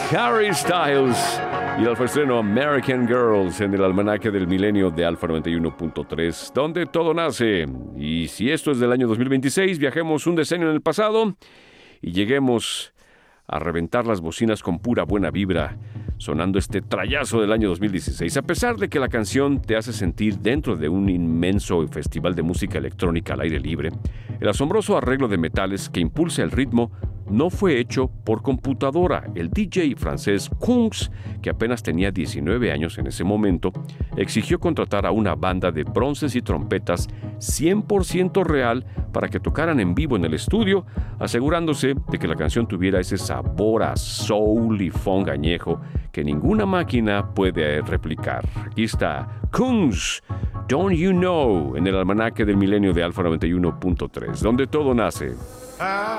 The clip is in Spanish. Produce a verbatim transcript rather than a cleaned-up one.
Harry Styles y el estreno American Girls en el almanaque del milenio de Alfa noventa y uno punto tres, donde todo nace. Y si esto es del año dos mil veintiséis, viajemos un decenio en el pasado y lleguemos a reventar las bocinas con pura buena vibra, sonando este trayazo del año dos mil dieciséis. A pesar de que la canción te hace sentir dentro de un inmenso festival de música electrónica al aire libre, el asombroso arreglo de metales que impulsa el ritmo no fue hecho por computadora. El D J francés Kungs, que apenas tenía diecinueve años en ese momento, exigió contratar a una banda de bronces y trompetas cien por ciento real para que tocaran en vivo en el estudio, asegurándose de que la canción tuviera ese sabor a soul y funk añejo que ninguna máquina puede replicar. Aquí está Kungs, Don't You Know, en el almanaque del milenio de Alfa noventa y uno punto tres, donde todo nace.